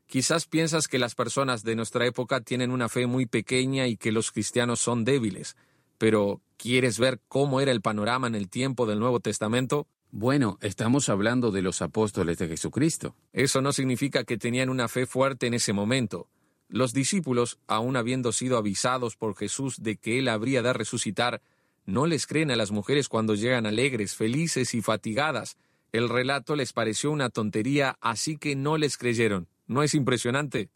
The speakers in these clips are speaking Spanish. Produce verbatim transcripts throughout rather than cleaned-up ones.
Quizás piensas que las personas de nuestra época tienen una fe muy pequeña y que los cristianos son débiles, pero ¿quieres ver cómo era el panorama en el tiempo del Nuevo Testamento? Bueno, estamos hablando de los apóstoles de Jesucristo. Eso no significa que tenían una fe fuerte en ese momento. Los discípulos, aun habiendo sido avisados por Jesús de que Él habría de resucitar, no les creen a las mujeres cuando llegan alegres, felices y fatigadas. El relato les pareció una tontería, así que no les creyeron. ¿No es impresionante?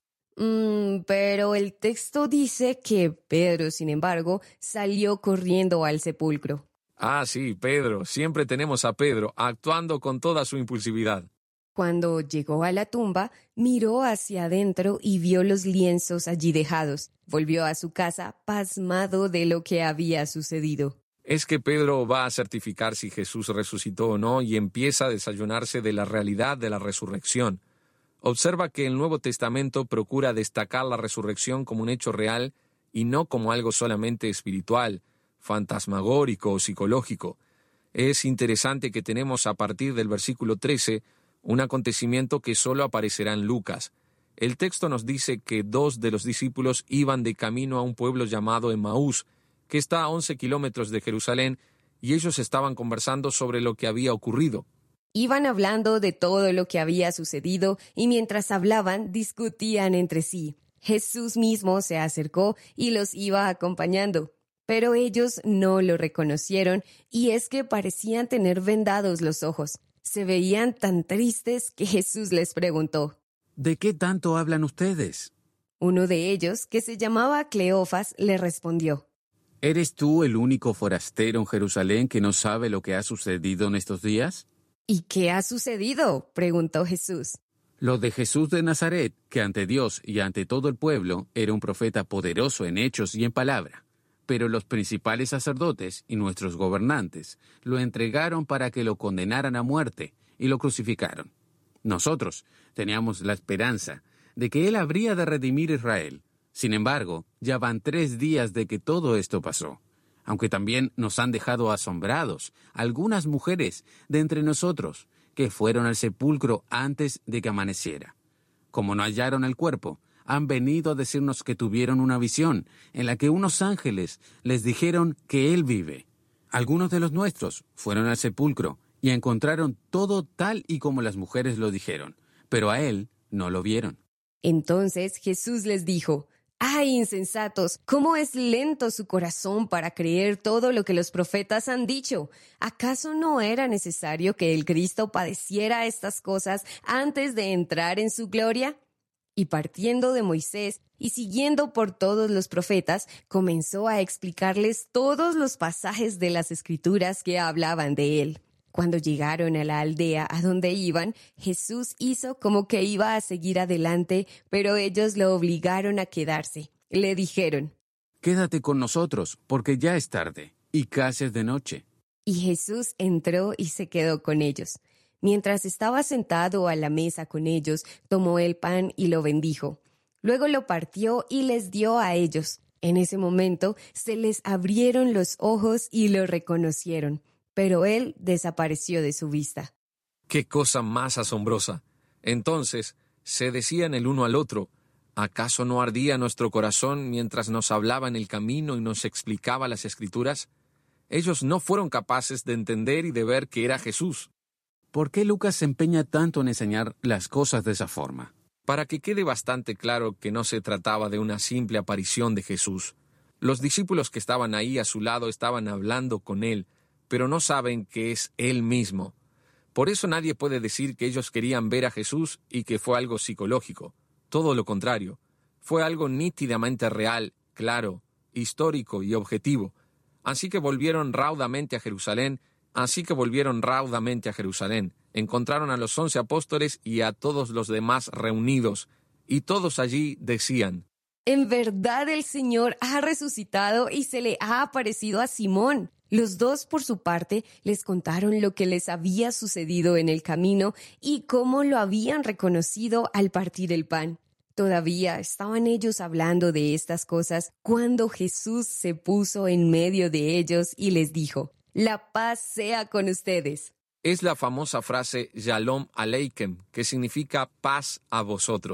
Mm, pero el texto dice que Pedro, sin embargo, salió corriendo al sepulcro. Ah, sí, Pedro. Siempre tenemos a Pedro, actuando con toda su impulsividad. Cuando llegó a la tumba, miró hacia adentro y vio los lienzos allí dejados. Volvió a su casa pasmado de lo que había sucedido. Es que Pedro va a certificar si Jesús resucitó o no y empieza a desayunarse de la realidad de la resurrección. Observa que el Nuevo Testamento procura destacar la resurrección como un hecho real y no como algo solamente espiritual, fantasmagórico o psicológico. Es interesante que tenemos a partir del versículo trece un acontecimiento que solo aparecerá en Lucas. El texto nos dice que dos de los discípulos iban de camino a un pueblo llamado Emaús, que está a once kilómetros de Jerusalén, y ellos estaban conversando sobre lo que había ocurrido. Iban hablando de todo lo que había sucedido y mientras hablaban discutían entre sí. Jesús mismo se acercó y los iba acompañando, pero ellos no lo reconocieron y es que parecían tener vendados los ojos. Se veían tan tristes que Jesús les preguntó: ¿De qué tanto hablan ustedes? Uno de ellos, que se llamaba Cleofas, le respondió: ¿Eres tú el único forastero en Jerusalén que no sabe lo que ha sucedido en estos días? ¿Y qué ha sucedido?, preguntó Jesús. Lo de Jesús de Nazaret, que ante Dios y ante todo el pueblo era un profeta poderoso en hechos y en palabra. Pero los principales sacerdotes y nuestros gobernantes lo entregaron para que lo condenaran a muerte y lo crucificaron. Nosotros teníamos la esperanza de que Él habría de redimir a Israel. Sin embargo, ya van tres días de que todo esto pasó. Aunque también nos han dejado asombrados algunas mujeres de entre nosotros que fueron al sepulcro antes de que amaneciera. Como no hallaron el cuerpo, han venido a decirnos que tuvieron una visión en la que unos ángeles les dijeron que Él vive. Algunos de los nuestros fueron al sepulcro y encontraron todo tal y como las mujeres lo dijeron, pero a Él no lo vieron. Entonces Jesús les dijo: ¡Ay, insensatos! ¿Cómo es lento su corazón para creer todo lo que los profetas han dicho? ¿Acaso no era necesario que el Cristo padeciera estas cosas antes de entrar en su gloria? Y partiendo de Moisés y siguiendo por todos los profetas, comenzó a explicarles todos los pasajes de las Escrituras que hablaban de él. Cuando llegaron a la aldea a donde iban, Jesús hizo como que iba a seguir adelante, pero ellos lo obligaron a quedarse. Le dijeron: «Quédate con nosotros, porque ya es tarde, y casi es de noche». Y Jesús entró y se quedó con ellos. Mientras estaba sentado a la mesa con ellos, tomó el pan y lo bendijo. Luego lo partió y les dio a ellos. En ese momento se les abrieron los ojos y lo reconocieron, pero él desapareció de su vista. ¡Qué cosa más asombrosa! Entonces se decían el uno al otro: ¿acaso no ardía nuestro corazón mientras nos hablaba en el camino y nos explicaba las Escrituras? Ellos no fueron capaces de entender y de ver que era Jesús. ¿Por qué Lucas se empeña tanto en enseñar las cosas de esa forma? Para que quede bastante claro que no se trataba de una simple aparición de Jesús. Los discípulos que estaban ahí a su lado estaban hablando con él, pero no saben que es él mismo. Por eso nadie puede decir que ellos querían ver a Jesús y que fue algo psicológico. Todo lo contrario. Fue algo nítidamente real, claro, histórico y objetivo. Así que volvieron raudamente a Jerusalén, así que volvieron raudamente a Jerusalén. Encontraron a los once apóstoles y a todos los demás reunidos, y todos allí decían: En verdad el Señor ha resucitado y se le ha aparecido a Simón. Los dos, por su parte, les contaron lo que les había sucedido en el camino y cómo lo habían reconocido al partir el pan. Todavía estaban ellos hablando de estas cosas cuando Jesús se puso en medio de ellos y les dijo: «La paz sea con ustedes». Es la famosa frase Shalom Aleichem, que significa paz a vosotros.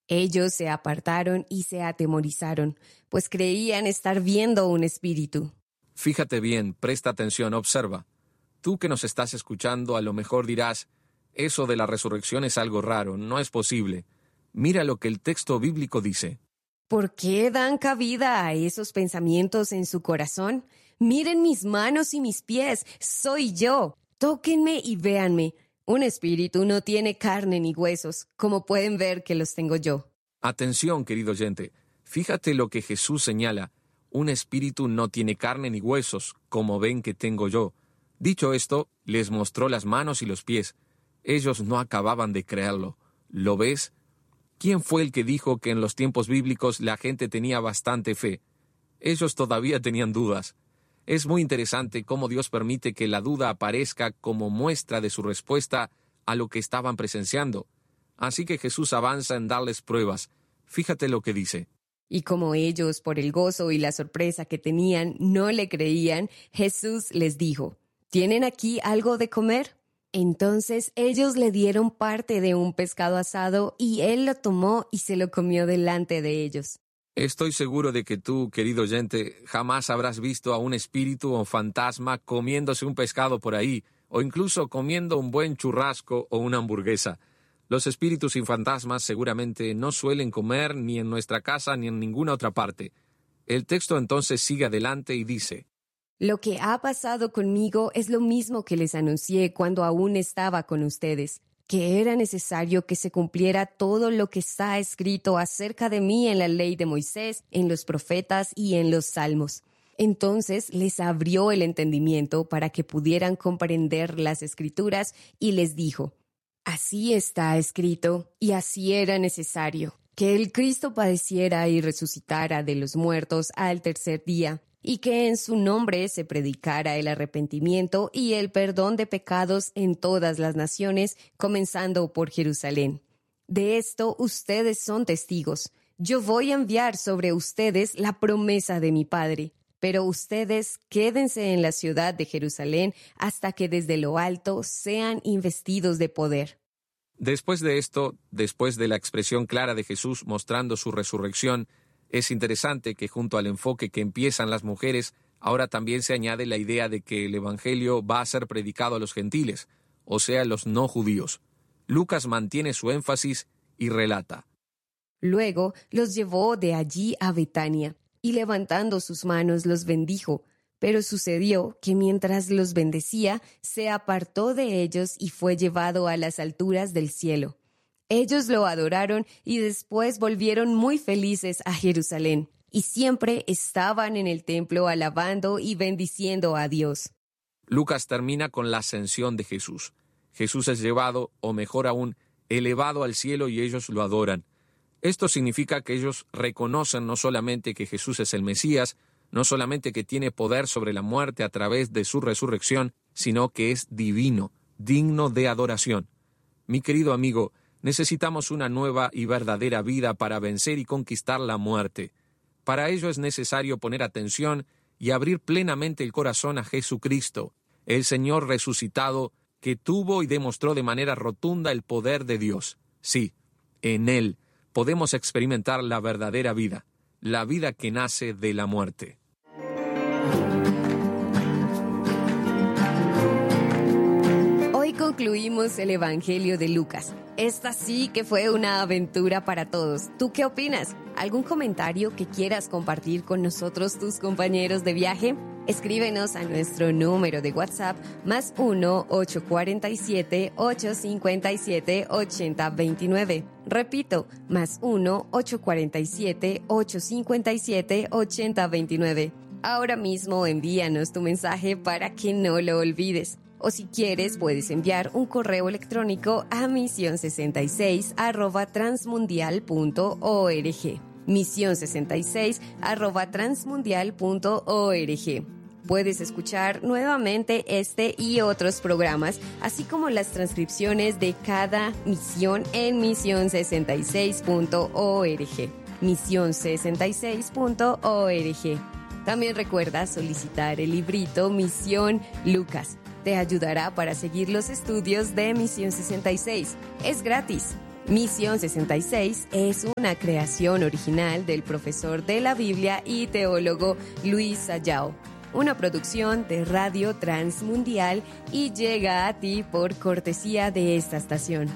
Ellos se apartaron y se atemorizaron, pues creían estar viendo un espíritu. Fíjate bien, presta atención, observa. Tú que nos estás escuchando a lo mejor dirás, eso de la resurrección es algo raro, no es posible. Mira lo que el texto bíblico dice. ¿Por qué dan cabida a esos pensamientos en su corazón? Miren mis manos y mis pies, soy yo. Tóquenme y véanme. Un espíritu no tiene carne ni huesos, como pueden ver que los tengo yo. Atención, querido oyente. Fíjate lo que Jesús señala. Un espíritu no tiene carne ni huesos, como ven que tengo yo. Dicho esto, les mostró las manos y los pies. Ellos no acababan de creerlo. ¿Lo ves? ¿Quién fue el que dijo que en los tiempos bíblicos la gente tenía bastante fe? Ellos todavía tenían dudas. Es muy interesante cómo Dios permite que la duda aparezca como muestra de su respuesta a lo que estaban presenciando. Así que Jesús avanza en darles pruebas. Fíjate lo que dice. Y como ellos, por el gozo y la sorpresa que tenían, no le creían, Jesús les dijo, ¿tienen aquí algo de comer? Entonces ellos le dieron parte de un pescado asado y él lo tomó y se lo comió delante de ellos. Estoy seguro de que tú, querido oyente, jamás habrás visto a un espíritu o fantasma comiéndose un pescado por ahí, o incluso comiendo un buen churrasco o una hamburguesa. Los espíritus y fantasmas seguramente no suelen comer ni en nuestra casa ni en ninguna otra parte. El texto entonces sigue adelante y dice, Lo que ha pasado conmigo es lo mismo que les anuncié cuando aún estaba con ustedes, que era necesario que se cumpliera todo lo que está escrito acerca de mí en la ley de Moisés, en los profetas y en los salmos. Entonces les abrió el entendimiento para que pudieran comprender las escrituras y les dijo, así está escrito y así era necesario, que el Cristo padeciera y resucitara de los muertos al tercer día, y que en su nombre se predicara el arrepentimiento y el perdón de pecados en todas las naciones, comenzando por Jerusalén. De esto ustedes son testigos. Yo voy a enviar sobre ustedes la promesa de mi Padre, pero ustedes quédense en la ciudad de Jerusalén hasta que desde lo alto sean investidos de poder. Después de esto, después de la expresión clara de Jesús mostrando su resurrección, es interesante que junto al enfoque que empiezan las mujeres, ahora también se añade la idea de que el Evangelio va a ser predicado a los gentiles, o sea, los no judíos. Lucas mantiene su énfasis y relata. Luego los llevó de allí a Betania, y levantando sus manos los bendijo. Pero sucedió que mientras los bendecía, se apartó de ellos y fue llevado a las alturas del cielo. Ellos lo adoraron y después volvieron muy felices a Jerusalén, y siempre estaban en el templo alabando y bendiciendo a Dios. Lucas termina con la ascensión de Jesús. Jesús es llevado, o mejor aún, elevado al cielo y ellos lo adoran. Esto significa que ellos reconocen no solamente que Jesús es el Mesías, no solamente que tiene poder sobre la muerte a través de su resurrección, sino que es divino, digno de adoración. Mi querido amigo, necesitamos una nueva y verdadera vida para vencer y conquistar la muerte. Para ello es necesario poner atención y abrir plenamente el corazón a Jesucristo, el Señor resucitado, que tuvo y demostró de manera rotunda el poder de Dios. Sí, en Él podemos experimentar la verdadera vida, la vida que nace de la muerte. Hoy concluimos el Evangelio de Lucas. Esta sí que fue una aventura para todos. ¿Tú qué opinas? ¿Algún comentario que quieras compartir con nosotros, tus compañeros de viaje? Escríbenos a nuestro número de WhatsApp más uno ocho cuatro siete ocho cinco siete ocho cero dos nueve. Repito, más uno ocho cuatro siete ocho cinco siete ocho cero dos nueve. Ahora mismo envíanos tu mensaje para que no lo olvides. O si quieres, puedes enviar un correo electrónico a misión sesenta y seis arroba transmundial punto org. misión sesenta y seis arroba transmundial punto org. Puedes escuchar nuevamente este y otros programas, así como las transcripciones de cada misión en misión sesenta y seis punto org. misión sesenta y seis punto org. También recuerda solicitar el librito Misión Lucas. Te ayudará para seguir los estudios de Misión sesenta y seis. Es gratis. Misión sesenta y seis es una creación original del profesor de la Biblia y teólogo Luis Sallao, una producción de Radio Transmundial y llega a ti por cortesía de esta estación.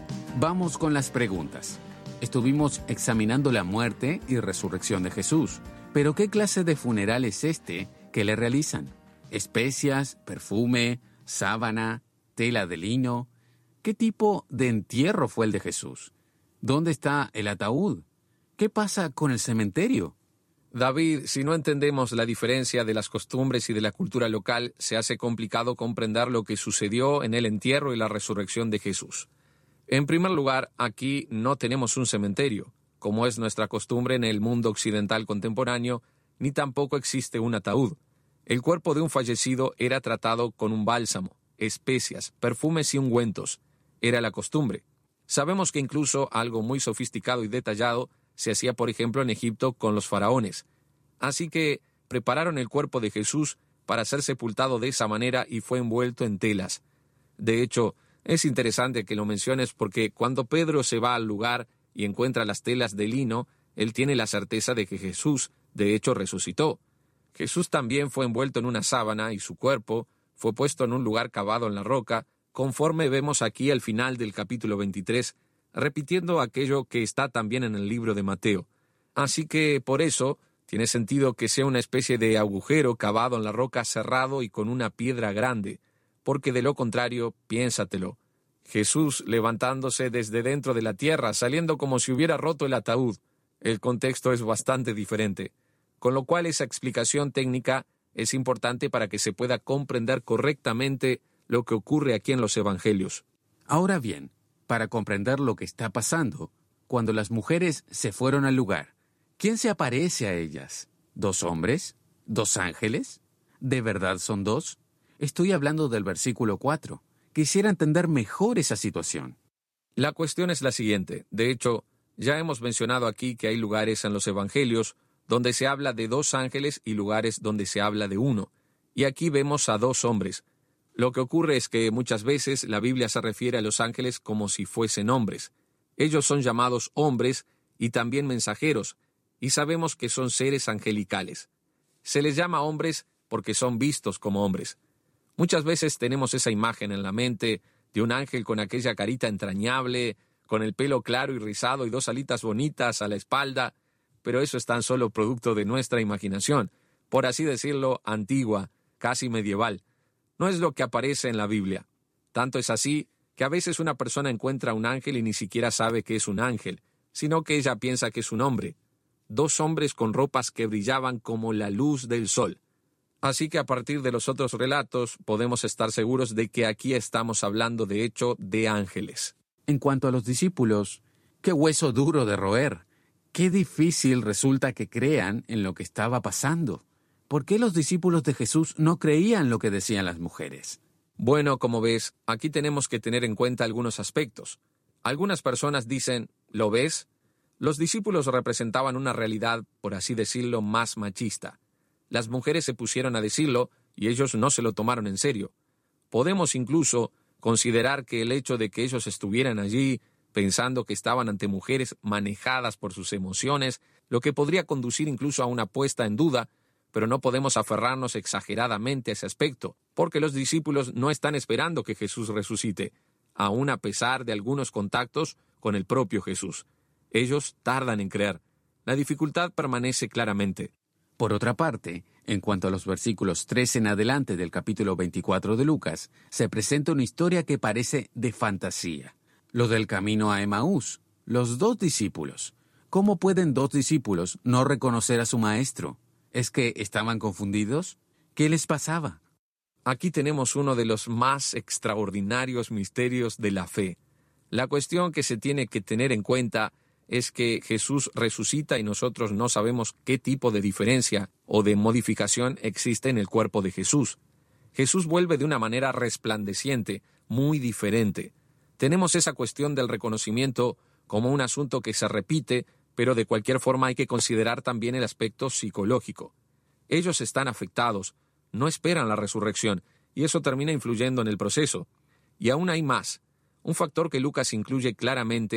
Vamos con las preguntas. Estuvimos examinando la muerte y resurrección de Jesús, pero ¿qué clase de funeral es este que le realizan? ¿Especias, perfume, sábana, tela de lino? ¿Qué tipo de entierro fue el de Jesús? ¿Dónde está el ataúd? ¿Qué pasa con el cementerio? David, si no entendemos la diferencia de las costumbres y de la cultura local, se hace complicado comprender lo que sucedió en el entierro y la resurrección de Jesús. En primer lugar, aquí no tenemos un cementerio, como es nuestra costumbre en el mundo occidental contemporáneo, ni tampoco existe un ataúd. El cuerpo de un fallecido era tratado con un bálsamo, especias, perfumes y ungüentos. Era la costumbre. Sabemos que incluso algo muy sofisticado y detallado se hacía, por ejemplo, en Egipto con los faraones. Así que prepararon el cuerpo de Jesús para ser sepultado de esa manera y fue envuelto en telas. De hecho, es interesante que lo menciones porque cuando Pedro se va al lugar y encuentra las telas de lino, él tiene la certeza de que Jesús, de hecho, resucitó. Jesús también fue envuelto en una sábana y su cuerpo fue puesto en un lugar cavado en la roca, conforme vemos aquí al final del capítulo veintitrés, repitiendo aquello que está también en el libro de Mateo. Así que, por eso, tiene sentido que sea una especie de agujero cavado en la roca cerrado y con una piedra grande, porque de lo contrario, piénsatelo. Jesús levantándose desde dentro de la tierra, saliendo como si hubiera roto el ataúd. El contexto es bastante diferente, con lo cual esa explicación técnica es importante para que se pueda comprender correctamente lo que ocurre aquí en los Evangelios. Ahora bien, para comprender lo que está pasando, cuando las mujeres se fueron al lugar, ¿quién se aparece a ellas? ¿Dos hombres? ¿Dos ángeles? ¿De verdad son dos? Estoy hablando del versículo cuatro. Quisiera entender mejor esa situación. La cuestión es la siguiente. De hecho, ya hemos mencionado aquí que hay lugares en los Evangelios donde se habla de dos ángeles y lugares donde se habla de uno. Y aquí vemos a dos hombres. Lo que ocurre es que muchas veces la Biblia se refiere a los ángeles como si fuesen hombres. Ellos son llamados hombres y también mensajeros, y sabemos que son seres angelicales. Se les llama hombres porque son vistos como hombres. Muchas veces tenemos esa imagen en la mente de un ángel con aquella carita entrañable, con el pelo claro y rizado y dos alitas bonitas a la espalda, pero eso es tan solo producto de nuestra imaginación, por así decirlo, antigua, casi medieval. No es lo que aparece en la Biblia. Tanto es así que a veces una persona encuentra un ángel y ni siquiera sabe que es un ángel, sino que ella piensa que es un hombre. Dos hombres con ropas que brillaban como la luz del sol. Así que a partir de los otros relatos podemos estar seguros de que aquí estamos hablando de hecho de ángeles. En cuanto a los discípulos, qué hueso duro de roer. Qué difícil resulta que crean en lo que estaba pasando. ¿Por qué los discípulos de Jesús no creían lo que decían las mujeres? Bueno, como ves, aquí tenemos que tener en cuenta algunos aspectos. Algunas personas dicen, ¿lo ves? Los discípulos representaban una realidad, por así decirlo, más machista. Las mujeres se pusieron a decirlo y ellos no se lo tomaron en serio. Podemos incluso considerar que el hecho de que ellos estuvieran allí pensando que estaban ante mujeres manejadas por sus emociones, lo que podría conducir incluso a una puesta en duda, pero no podemos aferrarnos exageradamente a ese aspecto, porque los discípulos no están esperando que Jesús resucite, aun a pesar de algunos contactos con el propio Jesús. Ellos tardan en creer. La dificultad permanece claramente. Por otra parte, en cuanto a los versículos tres en adelante del capítulo veinticuatro de Lucas, se presenta una historia que parece de fantasía. Lo del camino a Emaús, los dos discípulos. ¿Cómo pueden dos discípulos no reconocer a su maestro? ¿Es que estaban confundidos? ¿Qué les pasaba? Aquí tenemos uno de los más extraordinarios misterios de la fe. La cuestión que se tiene que tener en cuenta es que Jesús resucita y nosotros no sabemos qué tipo de diferencia o de modificación existe en el cuerpo de Jesús. Jesús vuelve de una manera resplandeciente, muy diferente. Tenemos esa cuestión del reconocimiento como un asunto que se repite, pero de cualquier forma hay que considerar también el aspecto psicológico. Ellos están afectados, no esperan la resurrección, y eso termina influyendo en el proceso. Y aún hay más. Un factor que Lucas incluye claramente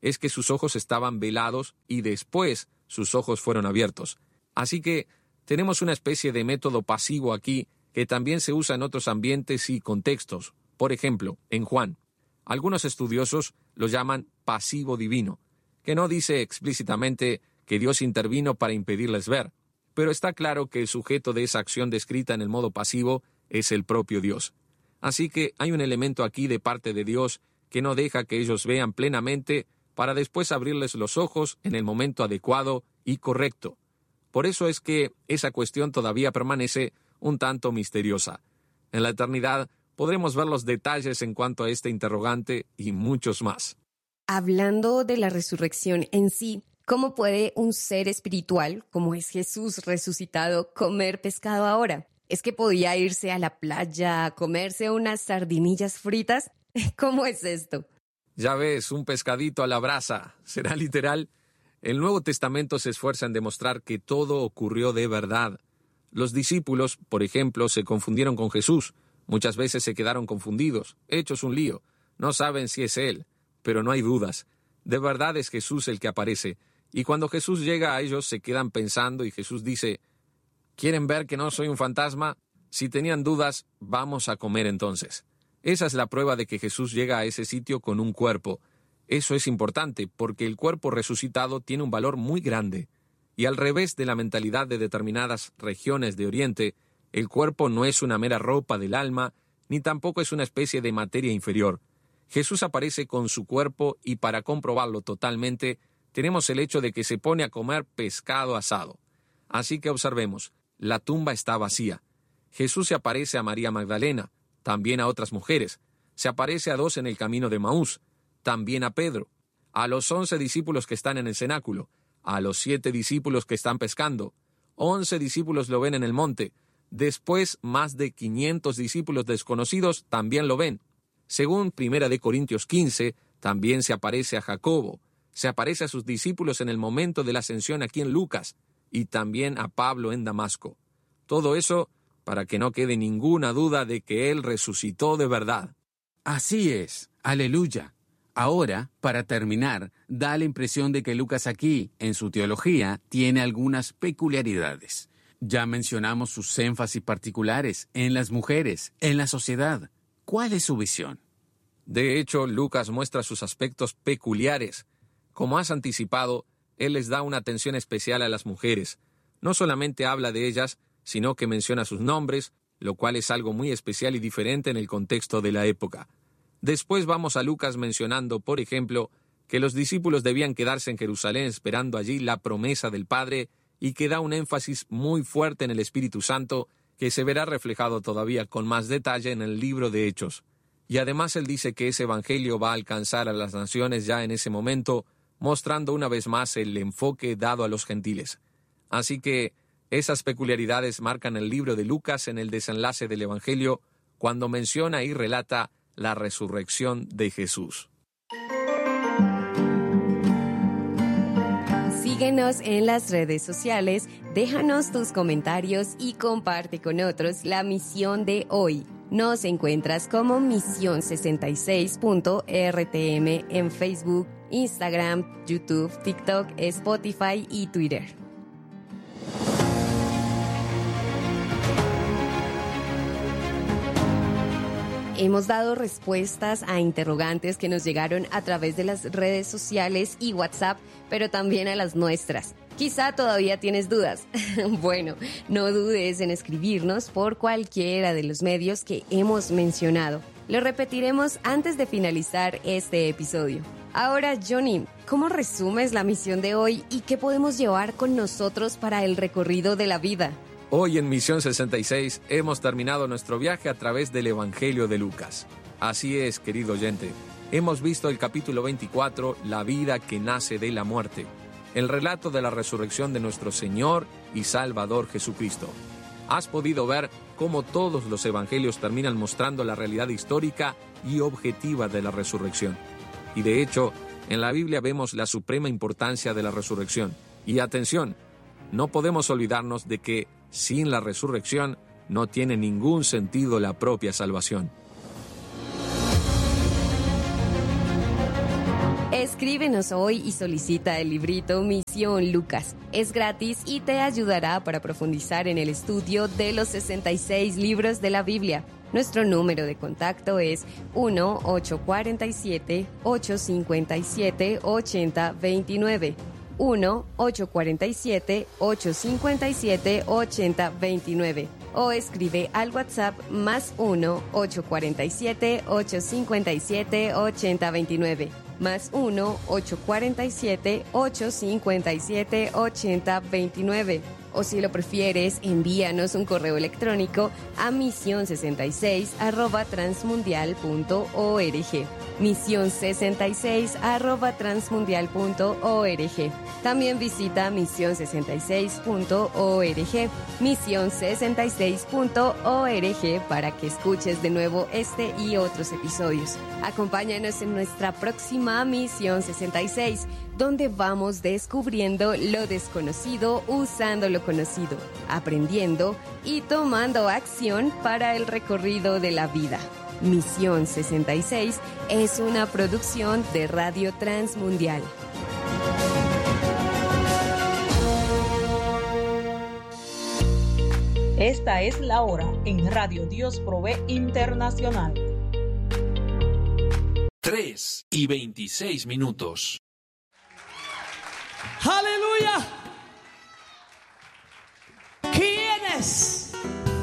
es que sus ojos estaban velados y después sus ojos fueron abiertos. Así que tenemos una especie de método pasivo aquí que también se usa en otros ambientes y contextos. Por ejemplo, en Juan. Algunos estudiosos lo llaman pasivo divino, que no dice explícitamente que Dios intervino para impedirles ver, pero está claro que el sujeto de esa acción descrita en el modo pasivo es el propio Dios. Así que hay un elemento aquí de parte de Dios que no deja que ellos vean plenamente para después abrirles los ojos en el momento adecuado y correcto. Por eso es que esa cuestión todavía permanece un tanto misteriosa. En la eternidad podremos ver los detalles en cuanto a este interrogante y muchos más. Hablando de la resurrección en sí, ¿cómo puede un ser espiritual, como es Jesús resucitado, comer pescado ahora? ¿Es que podía irse a la playa a comerse unas sardinillas fritas? ¿Cómo es esto? Ya ves, un pescadito a la brasa. ¿Será literal? El Nuevo Testamento se esfuerza en demostrar que todo ocurrió de verdad. Los discípulos, por ejemplo, se confundieron con Jesús. Muchas veces se quedaron confundidos, hechos un lío. No saben si es Él, pero no hay dudas. De verdad es Jesús el que aparece. Y cuando Jesús llega a ellos se quedan pensando y Jesús dice, ¿quieren ver que no soy un fantasma? Si tenían dudas, vamos a comer entonces. Esa es la prueba de que Jesús llega a ese sitio con un cuerpo. Eso es importante porque el cuerpo resucitado tiene un valor muy grande. Y al revés de la mentalidad de determinadas regiones de Oriente, el cuerpo no es una mera ropa del alma, ni tampoco es una especie de materia inferior. Jesús aparece con su cuerpo y para comprobarlo totalmente, tenemos el hecho de que se pone a comer pescado asado. Así que observemos, la tumba está vacía. Jesús se aparece a María Magdalena, también a otras mujeres. Se aparece a dos en el camino de Maús, también a Pedro, a los once discípulos que están en el cenáculo, a los siete discípulos que están pescando. Once discípulos lo ven en el monte. Después, más de quinientos discípulos desconocidos también lo ven. Según Primera de Corintios quince, también se aparece a Jacobo. Se aparece a sus discípulos en el momento de la ascensión aquí en Lucas, y también a Pablo en Damasco. Todo eso para que no quede ninguna duda de que Él resucitó de verdad. Así es. Aleluya. Ahora, para terminar, da la impresión de que Lucas aquí, en su teología, tiene algunas peculiaridades. Ya mencionamos sus énfasis particulares en las mujeres, en la sociedad. ¿Cuál es su visión? De hecho, Lucas muestra sus aspectos peculiares. Como has anticipado, él les da una atención especial a las mujeres. No solamente habla de ellas, sino que menciona sus nombres, lo cual es algo muy especial y diferente en el contexto de la época. Después vamos a Lucas mencionando, por ejemplo, que los discípulos debían quedarse en Jerusalén esperando allí la promesa del Padre y que da un énfasis muy fuerte en el Espíritu Santo que se verá reflejado todavía con más detalle en el libro de Hechos. Y además él dice que ese evangelio va a alcanzar a las naciones ya en ese momento, mostrando una vez más el enfoque dado a los gentiles. Así que esas peculiaridades marcan el libro de Lucas en el desenlace del evangelio cuando menciona y relata la resurrección de Jesús. Síguenos en las redes sociales, déjanos tus comentarios y comparte con otros la misión de hoy. Nos encuentras como misión sesenta y seis punto R T M en Facebook, Instagram, YouTube, TikTok, Spotify y Twitter. Hemos dado respuestas a interrogantes que nos llegaron a través de las redes sociales y WhatsApp, pero también a las nuestras. Quizá todavía tienes dudas. Bueno, no dudes en escribirnos por cualquiera de los medios que hemos mencionado. Lo repetiremos antes de finalizar este episodio. Ahora, Johnny, ¿cómo resumes la misión de hoy y qué podemos llevar con nosotros para el recorrido de la vida? Hoy en Misión sesenta y seis hemos terminado nuestro viaje a través del Evangelio de Lucas. Así es, querido oyente. Hemos visto el capítulo veinticuatro, la vida que nace de la muerte. El relato de la resurrección de nuestro Señor y Salvador Jesucristo. Has podido ver cómo todos los evangelios terminan mostrando la realidad histórica y objetiva de la resurrección. Y de hecho, en la Biblia vemos la suprema importancia de la resurrección. Y atención, no podemos olvidarnos de que sin la resurrección no tiene ningún sentido la propia salvación. Escríbenos hoy y solicita el librito Misión Lucas. Es gratis y te ayudará para profundizar en el estudio de los sesenta y seis libros de la Biblia. Nuestro número de contacto es uno ocho cuatro siete, ocho cinco siete, ocho cero dos nueve. uno ocho cuatro siete, ocho cinco siete, ocho cero dos nueve. O escribe al WhatsApp más uno ocho cuatro siete, ocho cinco siete, ocho cero dos nueve. Más uno ocho cuatro siete, ocho cinco siete, ocho cero dos nueve. O si lo prefieres, envíanos un correo electrónico a misión sesenta y seis arroba transmundial punto org. misión sesenta y seis arroba transmundial punto org. También visita misión sesenta y seis punto org, misión sesenta y seis punto org para que escuches de nuevo este y otros episodios. Acompáñanos en nuestra próxima Misión sesenta y seis, donde vamos descubriendo lo desconocido usando lo conocido, aprendiendo y tomando acción para el recorrido de la vida. Misión sesenta y seis es una producción de Radio Transmundial. Esta es la hora en Radio Dios Provee Internacional. tres y veintiséis minutos. ¡Aleluya! ¿Quién es